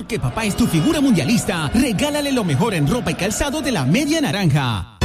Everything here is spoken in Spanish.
que papá es tu figura mundialista, regálale lo mejor en ropa y calzado de la Media Naranja.